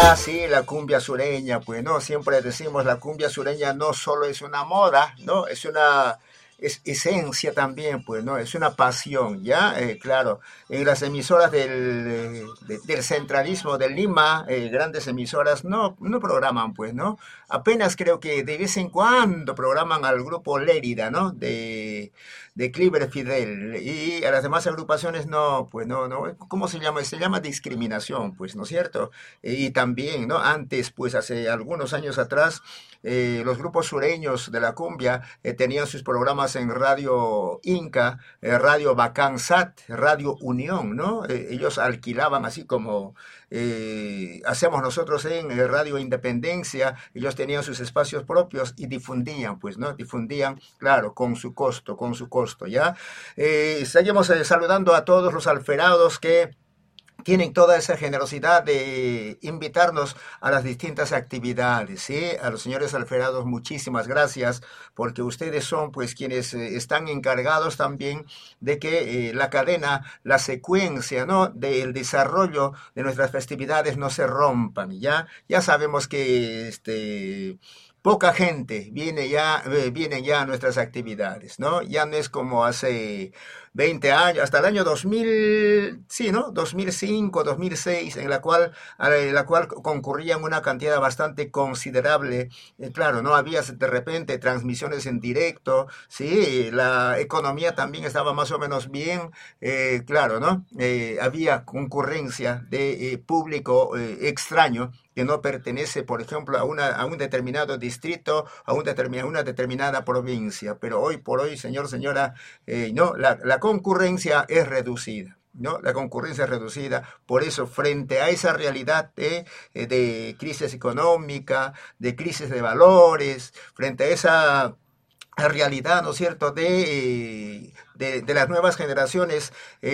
Ah, sí, la cumbia sureña, pues no, siempre decimos la cumbia sureña no solo es una moda, no, es una esencia también, pues no, es una pasión, ¿ya? Claro, en las emisoras del centralismo de Lima, grandes emisoras no programan, pues, ¿no? Apenas creo que de vez en cuando programan al grupo Lérida, ¿no? De Cliver Fidel y a las demás agrupaciones no, pues no, ¿cómo se llama? Se llama discriminación, pues, ¿no es cierto? Y también, ¿no? Antes, pues hace algunos años atrás, los grupos sureños de la cumbia tenían sus programas en Radio Inca, Radio Bacán Sat, Radio Unión, ¿no? Ellos alquilaban así como hacemos nosotros en Radio Independencia, ellos tenían sus espacios propios y difundían, pues, ¿no? Difundían, claro, con su costo, ¿ya? Seguimos saludando a todos los alferados que tienen toda esa generosidad de invitarnos a las distintas actividades, ¿sí? A los señores alferados, muchísimas gracias, porque ustedes son, pues, quienes están encargados también de que la cadena, la secuencia, ¿no? Del desarrollo de nuestras festividades no se rompan, ¿ya? Ya sabemos que, poca gente viene ya a nuestras actividades, ¿no? Ya no es como hace 20 años, hasta el año 2000, sí, ¿no? 2005, 2006, en la cual concurrían una cantidad bastante considerable. Claro, no había de repente transmisiones en directo, sí, la economía también estaba más o menos bien, claro, ¿no? Había concurrencia de público extraño que no pertenece, por ejemplo, a un determinado distrito, una determinada provincia. Pero hoy por hoy, señor, señora, no, la concurrencia es reducida. ¿No? La concurrencia es reducida, por eso frente a esa realidad de crisis económica, de crisis de valores, frente a esa realidad, ¿no es cierto?, de las nuevas generaciones,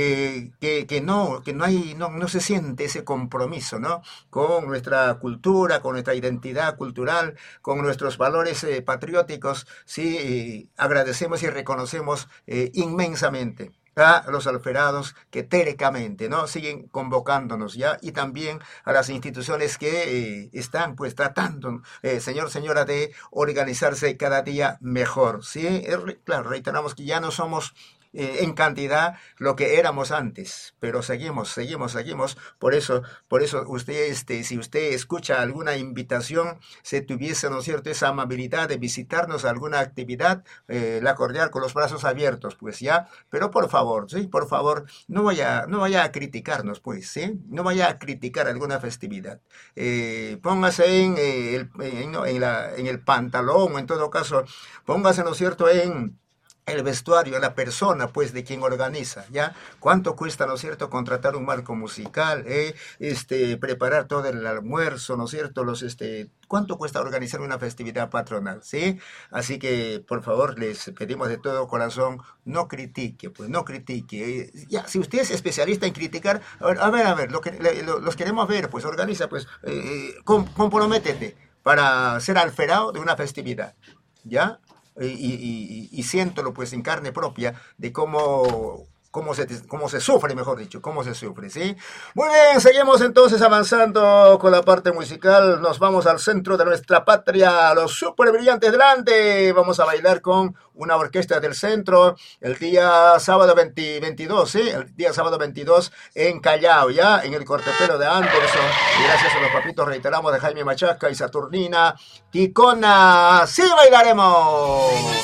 no se siente ese compromiso, ¿no? Con nuestra cultura, con nuestra identidad cultural, con nuestros valores patrióticos, sí, agradecemos y reconocemos inmensamente a los alferados que teóricamente no siguen convocándonos ya y también a las instituciones que están pues tratando señor señora de organizarse cada día mejor, sí. Claro, reiteramos que ya no somos en cantidad lo que éramos antes, pero seguimos. Por eso usted, si usted escucha alguna invitación, se tuviese, ¿no es cierto?, esa amabilidad de visitarnos a alguna actividad, la cordial con los brazos abiertos, pues ya, pero por favor, sí, por favor, no vaya a criticarnos, pues, sí, no vaya a criticar alguna festividad. Póngase en el pantalón, o en todo caso, póngase, ¿no es cierto?, en el vestuario, la persona, pues, de quien organiza, ¿ya? ¿Cuánto cuesta, ¿no es cierto?, contratar un marco musical, preparar todo el almuerzo, ¿no es cierto?, ¿cuánto cuesta organizar una festividad patronal, sí? Así que, por favor, les pedimos de todo corazón, no critique, pues, no critique. Ya, si usted es especialista en criticar, a ver, los queremos ver, pues, organiza, pues, comprométete para ser alferado de una festividad, ¿ya? Y siéntolo pues en carne propia de cómo se sufre, mejor dicho, cómo se sufre, ¿sí? Muy bien, seguimos entonces avanzando con la parte musical, nos vamos al centro de nuestra patria, los super brillantes delante, vamos a bailar con una orquesta del centro, el día sábado 22, ¿sí? El día sábado 22 en Callao, ya, en el cortepelo de Anderson, y gracias a los papitos, reiteramos, de Jaime Machaca y Saturnina Ticona, ¡sí bailaremos!